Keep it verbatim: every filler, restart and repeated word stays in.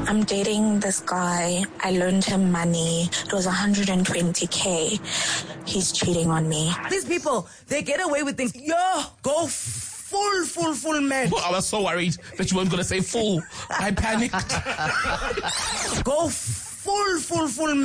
I'm dating this guy. I loaned him money. It was one hundred twenty k. He's cheating on me. These people, they get away with things. Yo, go full, full, full man. I was so worried that you weren't going to say full. I panicked. Go full, full, full man.